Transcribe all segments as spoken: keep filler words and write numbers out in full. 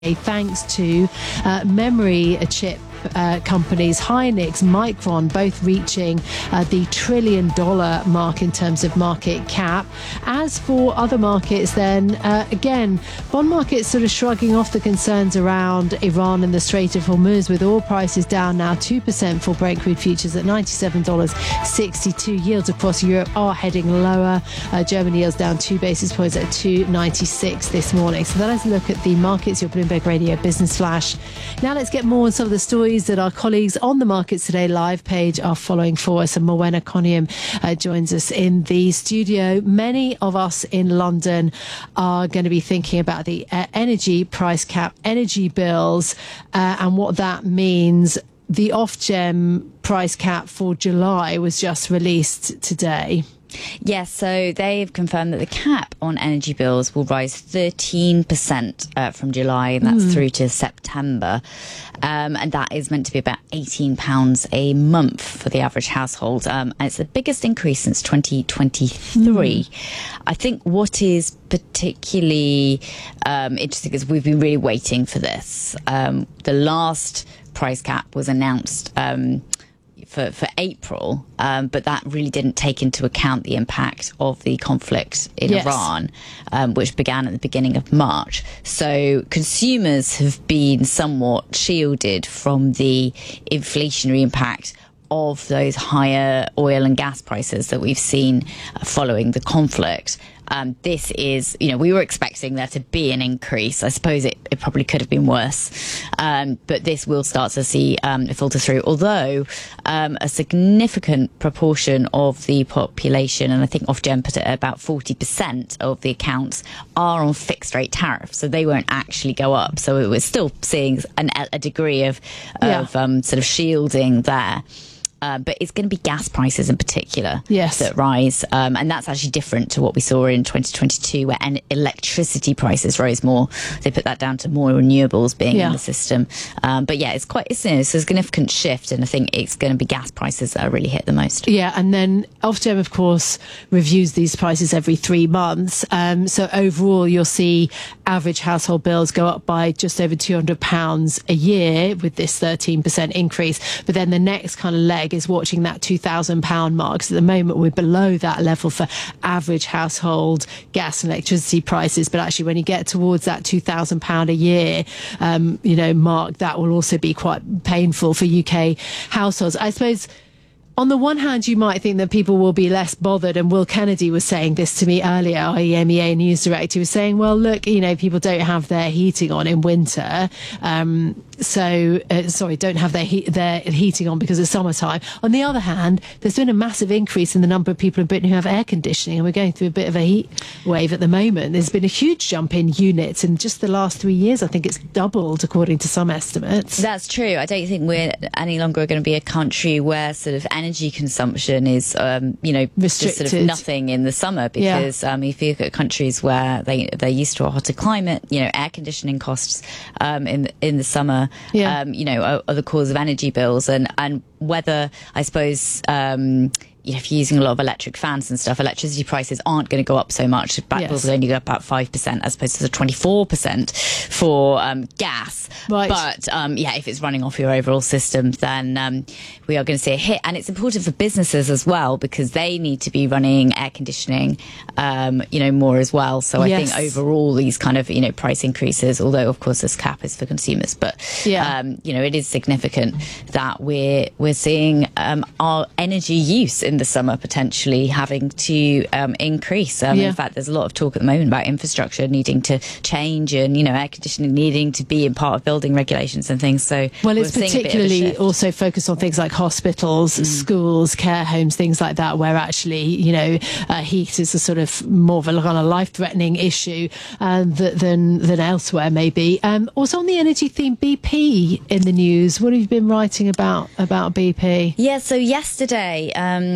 thanks to uh, memory chip Uh, companies Hynix, Micron, both reaching uh, the trillion dollar mark in terms of market cap. As for other markets, then uh, again, bond markets sort of shrugging off the concerns around Iran and the Strait of Hormuz, with oil prices down now two percent for Brent crude futures at ninety-seven dollars sixty-two. Yields across Europe are heading lower. Uh, German yields down two basis points at two ninety-six this morning. So let's look at the markets. Your Bloomberg Radio Business Flash. Now let's get more on some of the stories that our colleagues on the Markets Today live page are following for us. And Morwenna Coniam uh, joins us in the studio. Many of us in London are going to be thinking about the uh, energy price cap, energy bills, uh, and what that means. The Ofgem price cap for July was just released today. Yes, so they've confirmed that the cap on energy bills will rise thirteen percent uh, from July, and that's mm. through to September. Um, and that is meant to be about eighteen pounds a month for the average household. Um, and it's the biggest increase since twenty twenty-three. Mm. I think what is particularly um, interesting is we've been really waiting for this. Um, the last price cap was announced um For, for April, um, but that really didn't take into account the impact of the conflict in yes. Iran, um, which began at the beginning of March. So consumers have been somewhat shielded from the inflationary impact of those higher oil and gas prices that we've seen following the conflict. Um, this is, you know, we were expecting there to be an increase. I suppose it, it probably could have been worse. Um, but this will start to see um, filter through, although um, a significant proportion of the population, and I think Ofgem put it at about forty percent of the accounts, are on fixed rate tariffs. So they won't actually go up. So we're still seeing an, a degree of, of yeah. um, sort of shielding there. Uh, but it's going to be gas prices in particular yes. that rise. Um, and that's actually different to what we saw in twenty twenty-two, where en- electricity prices rose more. They put that down to more renewables being yeah. in the system. Um, but yeah, it's quite it's, you know, it's a significant shift. And I think it's going to be gas prices that are really hit the most. Yeah. And then Ofgem, of course, reviews these prices every three months. Um, so overall, you'll see average household bills go up by just over two hundred pounds a year with this thirteen percent increase. But then the next kind of leg is watching that two thousand pound mark. So at the moment we're below that level for average household gas and electricity prices, but actually when you get towards that two thousand pound a year um, you know mark, that will also be quite painful for U K households. I suppose on the one hand, you might think that people will be less bothered, and Will Kennedy was saying this to me earlier, our E M E A news director, was saying, well, look, you know, people don't have their heating on in winter. Um, so, uh, sorry, don't have their, he- their heating on because it's summertime. On the other hand, there's been a massive increase in the number of people in Britain who have air conditioning, and we're going through a bit of a heat wave at the moment. There's been a huge jump in units in just the last three years. I think it's doubled, according to some estimates. That's true. I don't think we're any longer going to be a country where sort of energy consumption is, um, you know, restricted. Just sort of nothing in the summer, because yeah. um, if you look at countries where they they're used to a hotter climate, you know, air conditioning costs um, in in the summer, yeah. um, you know, are, are the cause of energy bills, and and whether I suppose. Um, You know, if you're using a lot of electric fans and stuff, electricity prices aren't going to go up so much. Back bills will only go up about five percent as opposed to the twenty-four percent for um, gas. Right. But um, yeah, if it's running off your overall system, then um, we are going to see a hit. And it's important for businesses as well, because they need to be running air conditioning, um, you know, more as well. So I yes. think overall these kind of, you know, price increases, although of course this cap is for consumers, but, yeah. um, you know, it is significant that we're, we're seeing um, our energy use in the summer potentially having to um, increase. Um, yeah. In fact, there's a lot of talk at the moment about infrastructure needing to change, and you know, air conditioning needing to be in part of building regulations and things. So, well, it's particularly also focused on things like hospitals, mm. schools, care homes, things like that, where actually, you know, uh, heat is a sort of more of a kind of life-threatening issue uh, than than elsewhere, maybe. Um, also on the energy theme, B P in the news. What have you been writing about about B P? Yeah. So yesterday. Um,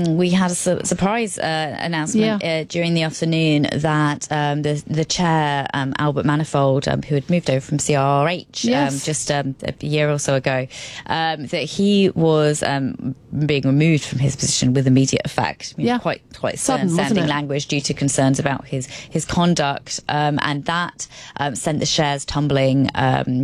Mm, we had a su- surprise uh, announcement Yeah. uh, during the afternoon that um, the the chair, um, Albert Manifold, um, who had moved over from C R H Yes. um, just um, a year or so ago, um, that he was um, being removed from his position with immediate effect. I mean, Yeah. quite quite Sudden, stern wasn't sounding it? language due to concerns about his his conduct, um, and that um, sent the shares tumbling. Um,